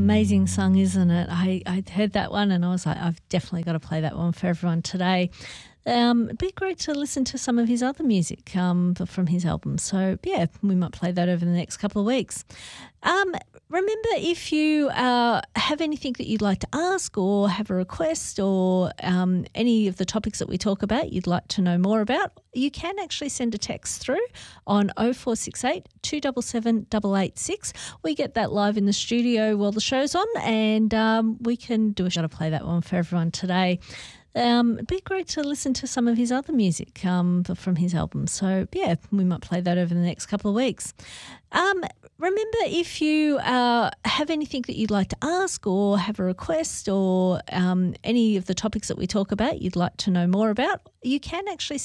amazing song, isn't it? I heard that one and I was like, I've definitely got to play that one for everyone today. It'd be great to listen to some of his other music from his album. So, yeah, we might play that over the next couple of weeks. Remember, if you have anything that you'd like to ask or have a request or any of the topics that we talk about you'd like to know more about, you can actually send a text through on 0468 277 886. We get that live in the studio while the show's on, and we can do a shot to play that one for everyone today. It'd be great to listen to some of his other music from his album. So, yeah, we might play that over the next couple of weeks. Remember, if you have anything that you'd like to ask or have a request or any of the topics that we talk about you'd like to know more about, you can actually